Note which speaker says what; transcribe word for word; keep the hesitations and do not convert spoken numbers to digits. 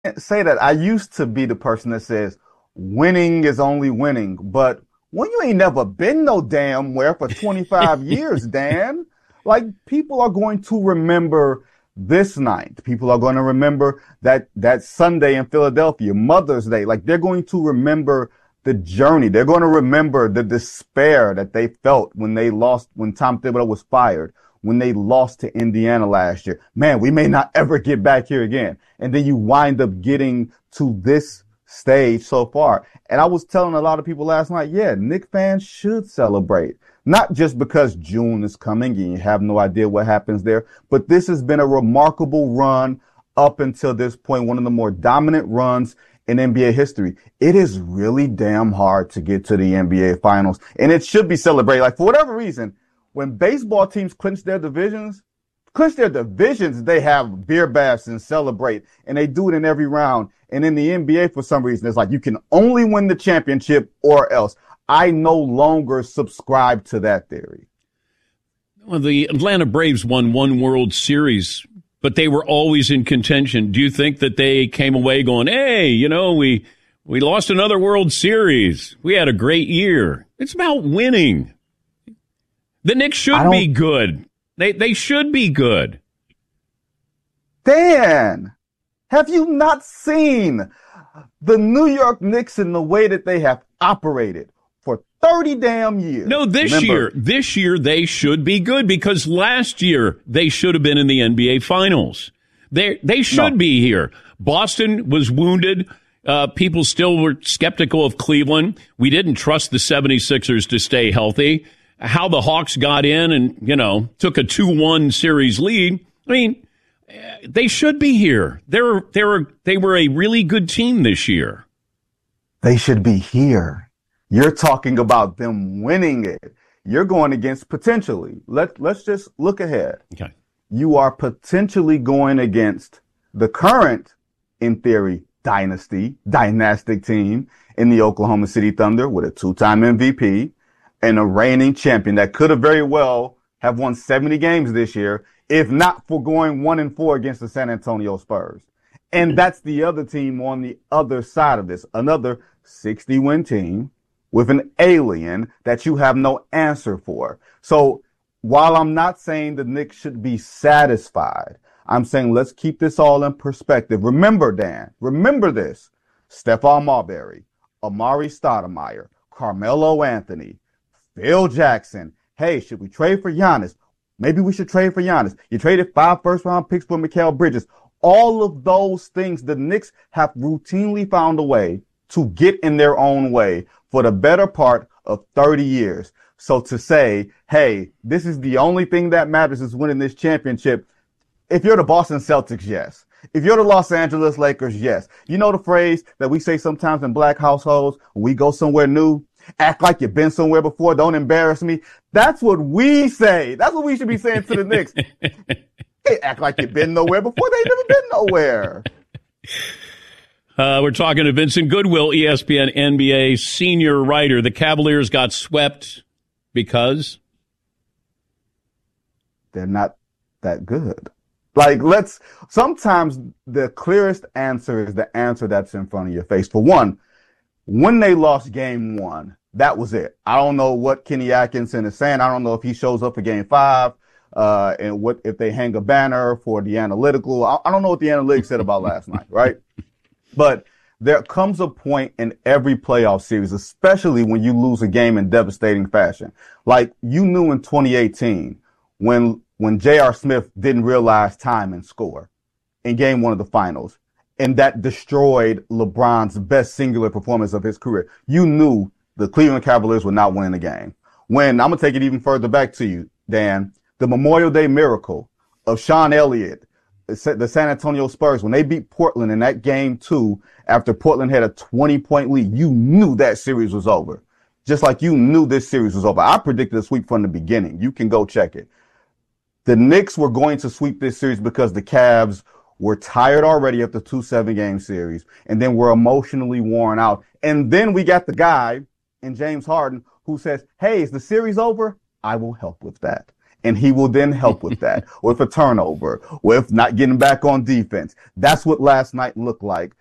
Speaker 1: say that. I used to be the person that says winning is only winning, but when you ain't never been no damn where for twenty-five years, Dan, like people are going to remember this night. People are going to remember that that Sunday in Philadelphia, Mother's Day. Like they're going to remember the journey. They're going to remember the despair that they felt when they lost, when Tom Thibodeau was fired, when they lost to Indiana last year. Man, we may not ever get back here again. And then you wind up getting to this stage so far. And I was telling a lot of people last night, yeah, Knicks fans should celebrate. Not just because June is coming and you have no idea what happens there, but this has been a remarkable run up until this point, one of the more dominant runs in N B A history. It is really damn hard to get to the N B A finals, and it should be celebrated. Like for whatever reason, when baseball teams clinch their divisions, clinch their divisions, they have beer baths and celebrate, and they do it in every round. And in the N B A, for some reason, it's like you can only win the championship or else. I no longer subscribe to that theory.
Speaker 2: Well, the Atlanta Braves won one World Series, but they were always in contention. Do you think that they came away going, hey, you know, we we lost another World Series. We had a great year. It's about winning. The Knicks should be good. They they should be good.
Speaker 1: Dan, have you not seen the New York Knicks in the way that they have operated for thirty damn years?
Speaker 2: No, this
Speaker 1: Remember,
Speaker 2: year, this year they should be good because last year they should have been in the N B A Finals. They they should
Speaker 1: no.
Speaker 2: be here. Boston was wounded. Uh, people still were skeptical of Cleveland. We didn't trust the seventy-sixers to stay healthy. How the Hawks got in and, you know, took a two one series lead. I mean, they should be here. They're, they're, they were a really good team this year.
Speaker 1: They should be here. You're talking about them winning it. You're going against potentially. Let, let's just look ahead.
Speaker 2: Okay.
Speaker 1: You are potentially going against the current, in theory, dynasty, dynastic team in the Oklahoma City Thunder with a two-time M V P and a reigning champion that could have very well have won seventy games this year, if not for going one and four against the San Antonio Spurs. And that's the other team on the other side of this, another sixty win team with an alien that you have no answer for. So while I'm not saying the Knicks should be satisfied, I'm saying let's keep this all in perspective. Remember, Dan, remember this. Stephon Marbury, Amari Stoudemire, Carmelo Anthony, Phil Jackson. Hey, should we trade for Giannis? Maybe we should trade for Giannis. You traded five first-round picks for Mikal Bridges. All of those things, the Knicks have routinely found a way to get in their own way for the better part of thirty years. So to say, hey, this is the only thing that matters is winning this championship. If you're the Boston Celtics, yes. If you're the Los Angeles Lakers, yes. You know the phrase that we say sometimes in black households when we go somewhere new? Act like you've been somewhere before. Don't embarrass me. That's what we say. That's what we should be saying to the Knicks. Hey, act like you've been nowhere before. They never been nowhere.
Speaker 2: Uh, we're talking to Vincent Goodwill, E S P N N B A senior writer. The Cavaliers got swept because
Speaker 1: they're not that good. Like, let's, sometimes the clearest answer is the answer that's in front of your face. For one, when they lost game one, that was it. I don't know what Kenny Atkinson is saying. I don't know if he shows up for game five, uh, and what, if they hang a banner for the analytical. I, I don't know what the analytics said about last night, right? But there comes a point in every playoff series, especially when you lose a game in devastating fashion. Like you knew in twenty eighteen when, when J R. Smith didn't realize time and score in game one of the finals. And that destroyed LeBron's best singular performance of his career. You knew the Cleveland Cavaliers were not winning the game. When, I'm going to take it even further back to you, Dan, the Memorial Day miracle of Sean Elliott, the San Antonio Spurs, when they beat Portland in that game two, after Portland had a twenty point lead, you knew that series was over. Just like you knew this series was over. I predicted a sweep from the beginning. You can go check it. The Knicks were going to sweep this series because the Cavs were tired already of the two seven game series, and then we're emotionally worn out. And then we got the guy in James Harden who says, hey, is the series over? I will help with that. and he will then help with that, with a turnover, with not getting back on defense. That's what last night looked like